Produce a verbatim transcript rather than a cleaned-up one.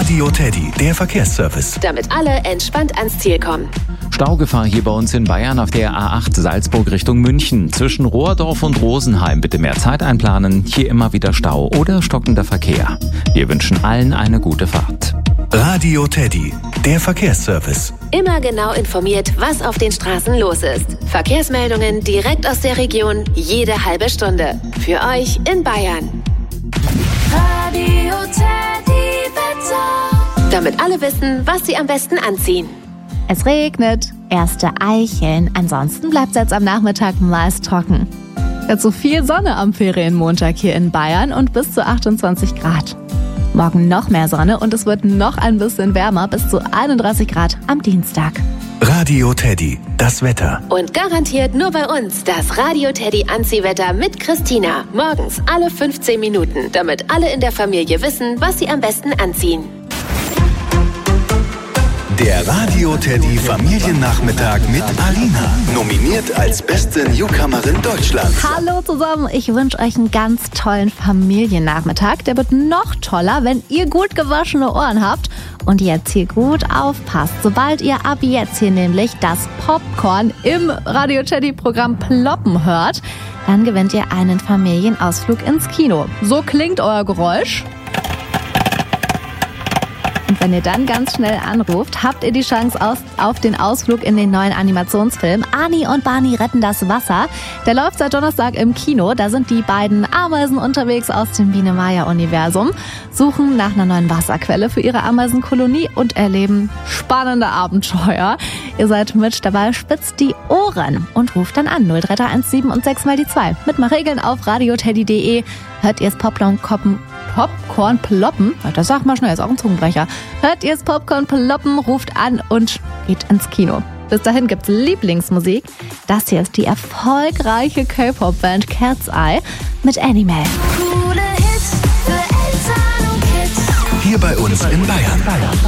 Radio Teddy, der Verkehrsservice. Damit alle entspannt ans Ziel kommen. Staugefahr hier bei uns in Bayern auf der A acht Salzburg Richtung München. Zwischen Rohrdorf und Rosenheim bitte mehr Zeit einplanen. Hier immer wieder Stau oder stockender Verkehr. Wir wünschen allen eine gute Fahrt. Radio Teddy, der Verkehrsservice. Immer genau informiert, was auf den Straßen los ist. Verkehrsmeldungen direkt aus der Region, jede halbe Stunde. Für euch in Bayern. Radio Teddy Wetter. Damit alle wissen, was sie am besten anziehen. Es regnet, erste Eicheln, ansonsten bleibt es jetzt am Nachmittag meist trocken. Jetzt so viel Sonne am Ferienmontag hier in Bayern und bis zu achtundzwanzig Grad. Morgen noch mehr Sonne und es wird noch ein bisschen wärmer, bis zu einunddreißig Grad am Dienstag. Radio Teddy, das Wetter. Und garantiert nur bei uns das Radio Teddy Anziehwetter mit Christina. Morgens alle fünfzehn Minuten, damit alle in der Familie wissen, was sie am besten anziehen. Der Radio Teddy Familiennachmittag mit Alina. Nominiert als beste Newcomerin Deutschlands. Hallo zusammen, ich wünsche euch einen ganz tollen Familiennachmittag. Der wird noch toller, wenn ihr gut gewaschene Ohren habt und jetzt hier gut aufpasst. Sobald ihr ab jetzt hier nämlich das Popcorn im Radio Teddy Programm ploppen hört, dann gewinnt ihr einen Familienausflug ins Kino. So klingt euer Geräusch. Und wenn ihr dann ganz schnell anruft, habt ihr die Chance aus, auf den Ausflug in den neuen Animationsfilm Ani und Barney retten das Wasser. Der läuft seit Donnerstag im Kino. Da sind die beiden Ameisen unterwegs aus dem Biene-Maya-Universum, suchen nach einer neuen Wasserquelle für ihre Ameisenkolonie und erleben spannende Abenteuer. Ihr seid mit dabei, spitzt die Ohren und ruft dann an null drei drei eins sieben und sechs mal die zwei. Mit mal Regeln auf radioteddy punkt de hört ihr es Popcorn koppen. Popcorn ploppen, das sagt mal schnell, ist auch ein Zungenbrecher. Hört ihr das Popcorn ploppen, ruft an und geht ins Kino. Bis dahin gibt's Lieblingsmusik. Das hier ist die erfolgreiche K-Pop-Band Cat's Eye mit Animal. Hier bei uns in Bayern.